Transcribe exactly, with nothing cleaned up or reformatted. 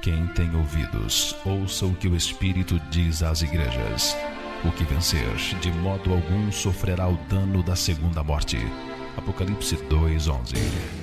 Quem tem ouvidos, ouça o que o Espírito diz às igrejas. O que vencer, de modo algum sofrerá o dano da segunda morte. Apocalipse dois, onze.